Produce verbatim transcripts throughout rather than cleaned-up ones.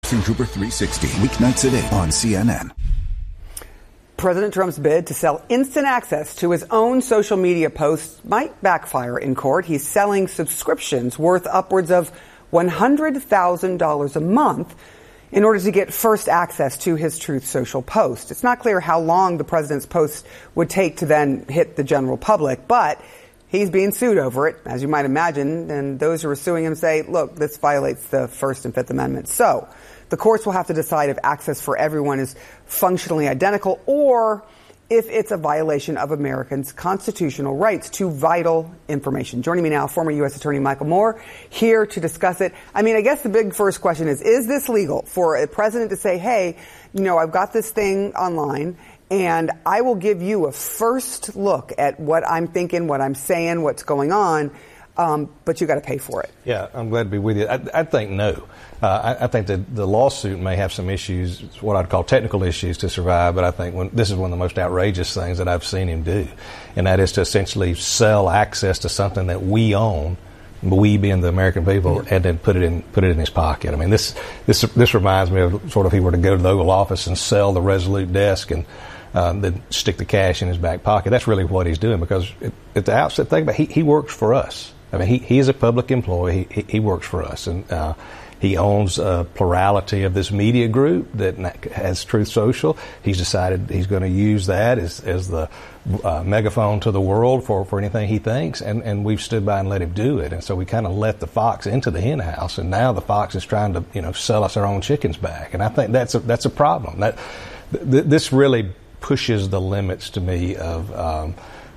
Trooper three sixty, weeknights at eight on C N N. President Trump's bid to sell instant access to his own social media posts might backfire in court. He's selling subscriptions worth upwards of one hundred thousand dollars a month in order to get first access to his Truth Social post. It's not clear how long the president's post would take to then hit the general public, but he's being sued over it, as you might imagine, and those who are suing him say, look, this violates the First and Fifth Amendments. So the courts will have to decide if access for everyone is functionally identical or if it's a violation of Americans' constitutional rights to vital information. Joining me now, former U S Attorney Michael Moore, here to discuss it. I mean, I guess the big first question is, is this legal for a president to say, hey, you know, I've got this thing online and I will give you a first look at what I'm thinking, what I'm saying, what's going on, um, but you got to pay for it? Yeah, I'm glad to be with you. I, I think no. Uh, I, I think that the lawsuit may have some issues, what I'd call technical issues, to survive, but I think when, this is one of the most outrageous things that I've seen him do, and that is to essentially sell access to something that we own, we being the American people, and then put it in put it in his pocket. I mean, this this this reminds me of sort of if he were to go to the Oval Office and sell the Resolute desk and uh, then stick the cash in his back pocket. That's really what he's doing, because it, at the outset, think about it, he he works for us. I mean, he he is a public employee. He he, he works for us, and uh, he owns a plurality of this media group that has Truth Social. He's decided he's going to use that as as the uh, megaphone to the world for, for anything he thinks, and, and we've stood by and let him do it. And so we kind of let the fox into the hen house, and now the fox is trying to, you know, sell us our own chickens back. And I think that's a, that's a problem. That th- this really pushes the limits to me of um,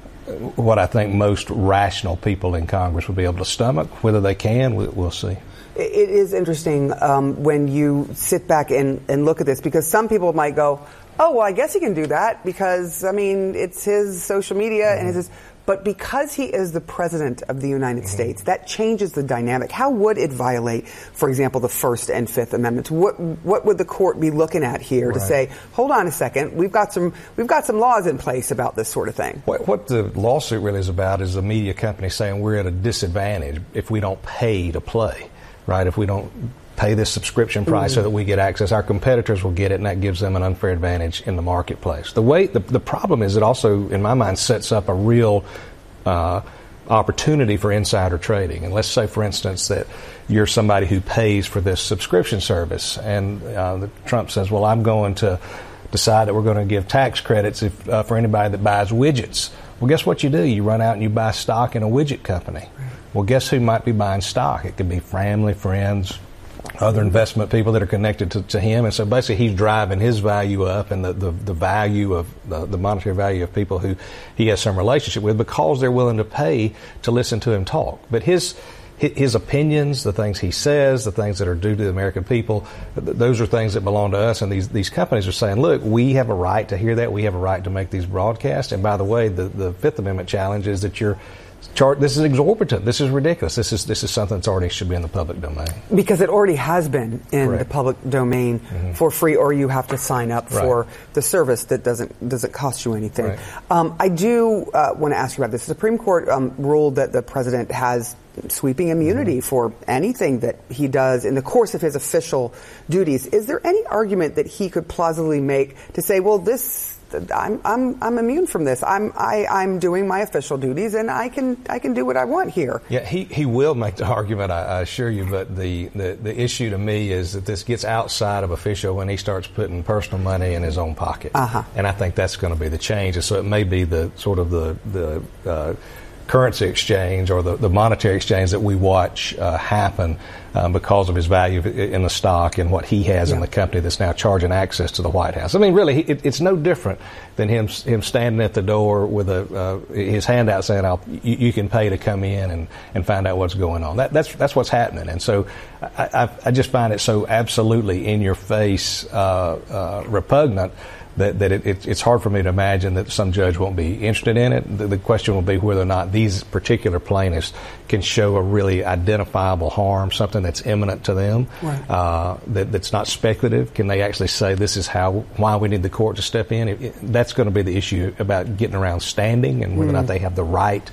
what I think most rational people in Congress will be able to stomach. Whether they can, we'll see. It is interesting um, when you sit back and, and look at this, because some people might go, oh, well, I guess he can do that because, I mean, it's his social media mm-hmm. and his, but because he is the president of the United mm-hmm. States, that changes the dynamic. How would it violate, for example, the First and Fifth Amendments? What what would the court be looking at here right. to say, hold on a second, we've got some we've got some laws in place about this sort of thing? What, what the lawsuit really is about is the media company saying we're at a disadvantage if we don't pay to play. Right, if we don't pay this subscription price mm-hmm. so that we get access, our competitors will get it, and that gives them an unfair advantage in the marketplace. The way the, the problem is, it also, in my mind, sets up a real uh, opportunity for insider trading. And let's say, for instance, that you're somebody who pays for this subscription service, and uh, the, Trump says, well, I'm going to decide that we're going to give tax credits if, uh, for anybody that buys widgets. Well, guess what you do? You run out and you buy stock in a widget company. Well, guess who might be buying stock? It could be family, friends, other investment people that are connected to, to him. And so basically he's driving his value up, and the, the, the value of the, the monetary value of people who he has some relationship with, because they're willing to pay to listen to him talk. But his his opinions, the things he says, the things that are due to the American people, those are things that belong to us. And these, these companies are saying, look, we have a right to hear that. We have a right to make these broadcasts. And by the way, the, the Fifth Amendment challenge is that you're Chart, this is exorbitant. This is ridiculous. This is this is something that's already should be in the public domain. Because it already has been in Correct. the public domain mm-hmm. for free, or you have to sign up right. for the service that doesn't doesn't cost you anything. Right. Um, I do uh, want to ask you about this. The Supreme Court um, ruled that the president has sweeping immunity mm-hmm. for anything that he does in the course of his official duties. Is there any argument that he could plausibly make to say, well, this I'm I'm I'm immune from this. I'm I, I'm doing my official duties, and I can I can do what I want here. Yeah, he, he will make the argument, I, I assure you. But the, the, the issue to me is that this gets outside of official when he starts putting personal money in his own pocket, uh-huh. and I think that's going to be the change. And so it may be the sort of the the uh, currency exchange or the, the monetary exchange that we watch uh, happen um, because of his value in the stock and what he has yeah. in the company that's now charging access to the White House. I mean, really, it, it's no different than him him standing at the door with a uh, his hand out saying, I'll, you, you can pay to come in and, and find out what's going on. That, that's that's what's happening. And so I, I, I just find it so absolutely in your face, uh, uh, repugnant that, that it, it, it's hard for me to imagine that some judge won't be interested in it. The, the question will be whether or not these particular plaintiffs can show a really identifiable harm, something that's imminent to them, right. uh, that, that's not speculative. Can they actually say this is how why we need the court to step in? It, it, that's going to be the issue about getting around standing and whether mm. or not they have the right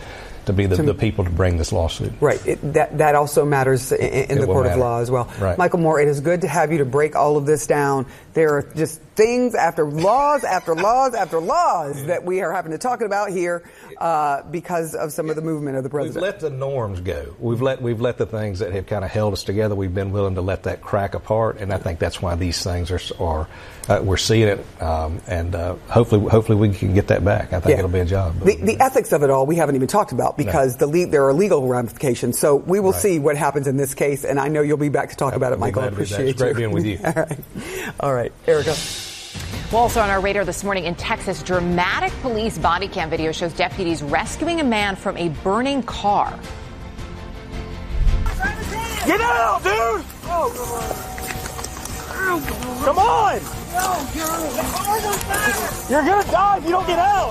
to be the, to, the people to bring this lawsuit. Right. It, that that also matters in, in the court matter. of law as well. Right. Michael Moore, it is good to have you to break all of this down. There are just things after laws after laws after laws that we are having to talk about here uh, because of some of the movement of the president. We've let the norms go. We've let we've let the things that have kind of held us together. We've been willing to let that crack apart, and I think that's why these things are are uh, we're seeing it, um, and uh, hopefully hopefully we can get that back. I think yeah. it'll be a job. The, the ethics of it all we haven't even talked about because no. the le- there are legal ramifications. So we will right. see what happens in this case, and I know you'll be back to talk I'll about it, Michael. I appreciate it. It's great being with you. All right, all right, Erica. Well, also on our radar this morning in Texas, dramatic police body cam video shows deputies rescuing a man from a burning car. Get out, dude! Oh, come on! You're gonna die if you don't get out!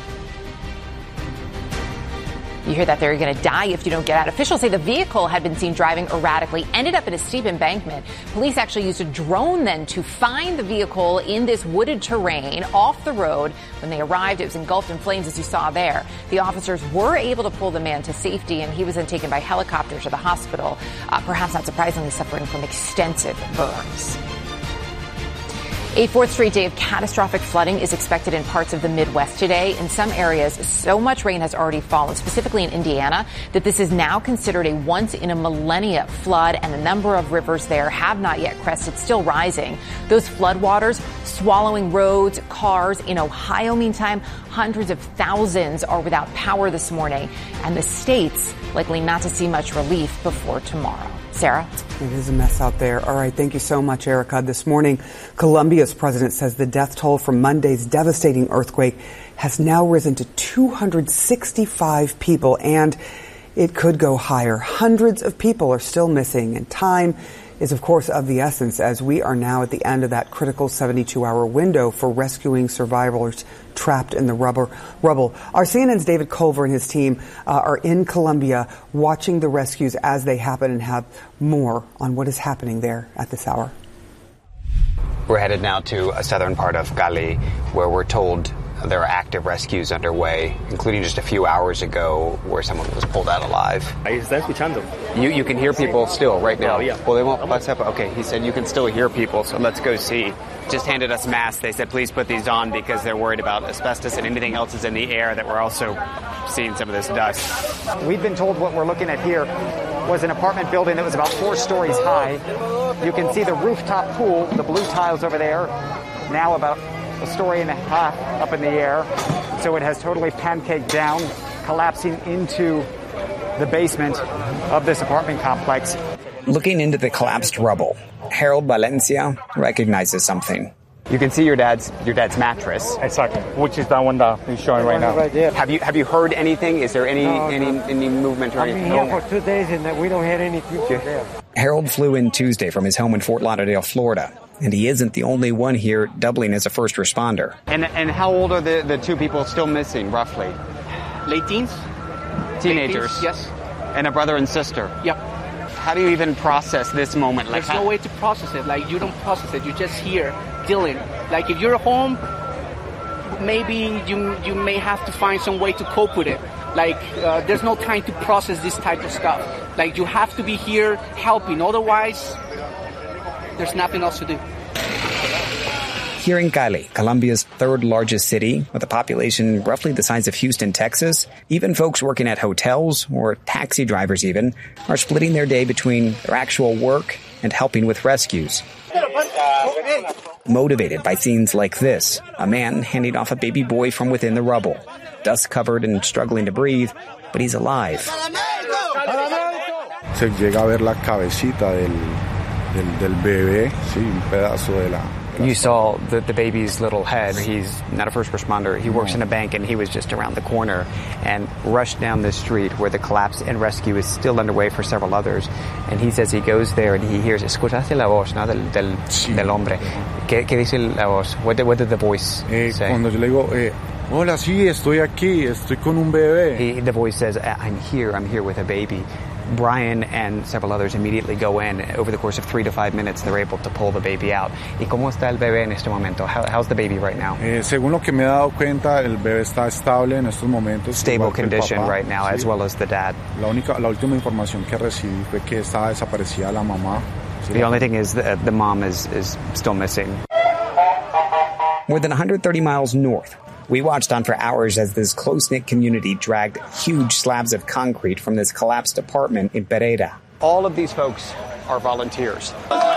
You hear that there, you're going to die if you don't get out. Officials say the vehicle had been seen driving erratically, ended up in a steep embankment. Police actually used a drone then to find the vehicle in this wooded terrain off the road. When they arrived, it was engulfed in flames, as you saw there. The officers were able to pull the man to safety, and he was then taken by helicopter to the hospital, uh, perhaps not surprisingly suffering from extensive burns. A fourth straight day of catastrophic flooding is expected in parts of the Midwest today. In some areas, so much rain has already fallen, specifically in Indiana, that this is now considered a once-in-a-millennia flood, and the number of rivers there have not yet crested, still rising. Those floodwaters swallowing roads, cars. In Ohio, meantime, hundreds of thousands are without power this morning, and the state's likely not to see much relief before tomorrow. Sarah? It is a mess out there. All right. Thank you so much, Erica. This morning, Colombia's president says the death toll from Monday's devastating earthquake has now risen to two hundred sixty-five people, and it could go higher. Hundreds of people are still missing, and time is, of course, of the essence as we are now at the end of that critical seventy-two hour window for rescuing survivors trapped in the rubber, rubble. Our C N N's David Culver and his team uh, are in Colombia watching the rescues as they happen and have more on what is happening there at this hour. We're headed now to a southern part of Cali where we're told there are active rescues underway, including just a few hours ago where someone was pulled out alive. You, you can hear people still right now. Okay, he said you can still hear people, so let's go see. Just handed us masks. They said please put these on because they're worried about asbestos and anything else is in the air, that we're also seeing some of this dust. We've been told what we're looking at here was an apartment building that was about four stories high. You can see the rooftop pool, the blue tiles over there, now about a story and a half up in the air. So it has totally pancaked down, collapsing into the basement of this apartment complex. Looking into the collapsed rubble, Harold Valencia recognizes something. You can see your dad's your dad's mattress. Exactly, which is that one that he's showing right now. Right there. Have you have you heard anything? Is there any no, any, no. any movement or I've anything? been here for two days and we don't hear anything there. Harold flew in Tuesday from his home in Fort Lauderdale, Florida. And he isn't the only one here doubling as a first responder. And and how old are the, the two people still missing, roughly? Late teens. Teenagers? Late teens, yes. And a brother and sister? Yep. How do you even process this moment? Like, There's how- no way to process it. Like, you don't process it. You're just here dealing. Like, if you're at home, maybe you you may have to find some way to cope with it. Like, uh, there's no time to process this type of stuff. Like, you have to be here helping. Otherwise, there's nothing else to do. Here in Cali, Colombia's third largest city, with a population roughly the size of Houston, Texas, even folks working at hotels, or taxi drivers even, are splitting their day between their actual work and helping with rescues. Motivated by scenes like this, a man handing off a baby boy from within the rubble, dust covered and struggling to breathe, but he's alive. Se llega a ver la cabecita del, del, del bebé, sí, un pedazo de la... You saw the, the baby's little head. He's not a first responder. He works in a bank, and he was just around the corner and rushed down this street where the collapse and rescue is still underway for several others. And he says he goes there and he hears, escuchaste la voz, ¿no? Del, del, del hombre. ¿Qué, ¿Qué dice la voz? What did, what did the voice eh, say? Cuando yo le digo, eh, hola, sí, estoy aquí, estoy con un bebé. He, the voice says, I'm here, I'm here with a baby. Brian and several others immediately go in. Over the course of three to five minutes, they're able to pull the baby out. ¿Y cómo está el bebé en este momento? How, how's the baby right now? Eh, según lo que me he dado cuenta, el bebé está estable en estos momentos. Stable condition right now, sí. As well as the dad. La única, la última información que recibí fue que estaba desaparecida la mamá. Sí, the la only thing is that the mom is, is still missing. More than one hundred thirty miles north, we watched on for hours as this close-knit community dragged huge slabs of concrete from this collapsed apartment in Pereira. All of these folks are volunteers.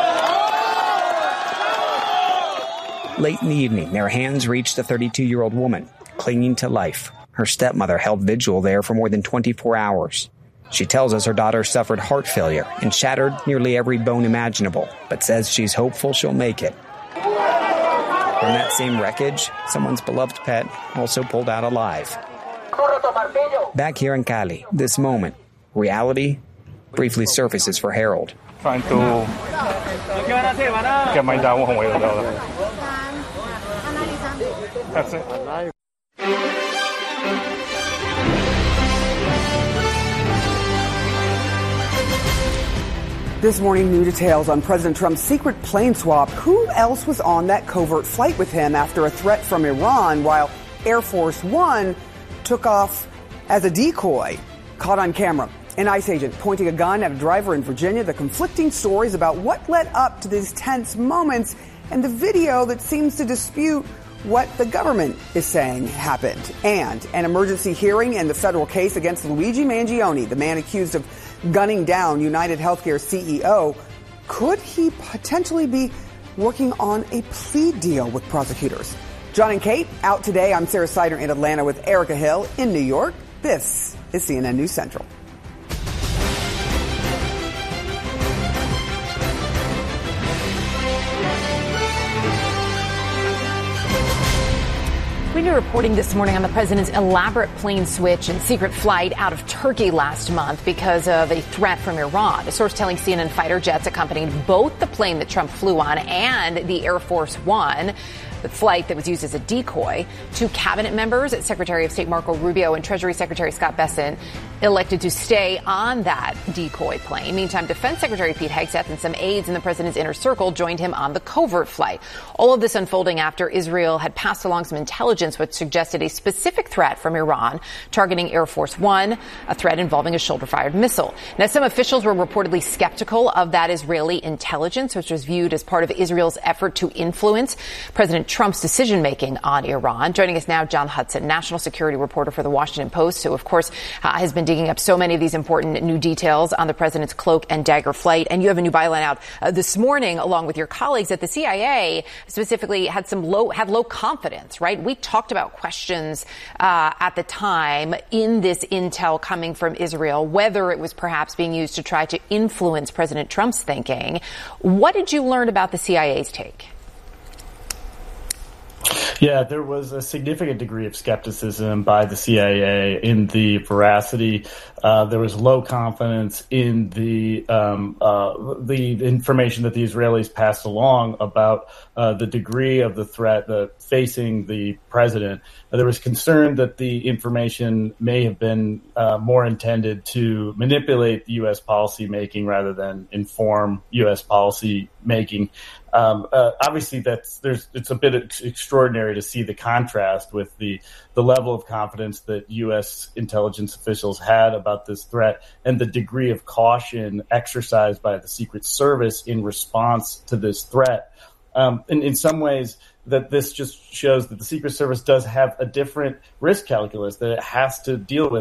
Late in the evening, their hands reached a thirty-two-year-old woman clinging to life. Her stepmother held vigil there for more than twenty-four hours. She tells us her daughter suffered heart failure and shattered nearly every bone imaginable, but says she's hopeful she'll make it. From that same wreckage, someone's beloved pet also pulled out alive. Back here in Cali, this moment, reality briefly surfaces for Harold. Trying to get my dad one way or the other. That's it. This morning, new details on President Trump's secret plane swap. Who else was on that covert flight with him after a threat from Iran while Air Force One took off as a decoy? Caught on camera, an ICE agent pointing a gun at a driver in Virginia. The conflicting stories about what led up to these tense moments and the video that seems to dispute what the government is saying happened. And an emergency hearing in the federal case against Luigi Mangione, the man accused of gunning down United Healthcare C E O. Could he potentially be working on a plea deal with prosecutors? John and Kate out today. I'm Sarah Sider in Atlanta with Erica Hill in New York. This is C N N News Central. We were reporting this morning on the president's elaborate plane switch and secret flight out of Turkey last month because of a threat from Iran. A source telling C N N fighter jets accompanied both the plane that Trump flew on and the Air Force One, the flight that was used as a decoy. Two cabinet members, Secretary of State Marco Rubio and Treasury Secretary Scott Bessent, elected to stay on that decoy plane. Meantime, Defense Secretary Pete Hegseth and some aides in the president's inner circle joined him on the covert flight. All of this unfolding after Israel had passed along some intelligence which suggested a specific threat from Iran targeting Air Force One, a threat involving a shoulder-fired missile. Now, some officials were reportedly skeptical of that Israeli intelligence, which was viewed as part of Israel's effort to influence President Trump's decision-making on Iran. Joining us now, John Hudson, national security reporter for The Washington Post, who, of course, uh, has been digging up so many of these important new details on the president's cloak and dagger flight. And you have a new byline out uh, this morning, along with your colleagues, that the C I A specifically had some low, had low confidence, right? We talked about questions uh, at the time in this intel coming from Israel, whether it was perhaps being used to try to influence President Trump's thinking. What did you learn about the C I A's take? Yeah, there was a significant degree of skepticism by the C I A in the veracity. Uh, there was low confidence in the um, uh, the information that the Israelis passed along about uh, the degree of the threat that facing the president. Uh, there was concern that the information may have been uh, more intended to manipulate the U S policy making rather than inform U S policy making. Um, uh, obviously, that's there's it's a bit ex- extraordinary to see the contrast with the the level of confidence that U S intelligence officials had about this threat and the degree of caution exercised by the Secret Service in response to this threat. Um, and in some ways, that this just shows that the Secret Service does have a different risk calculus that it has to deal with.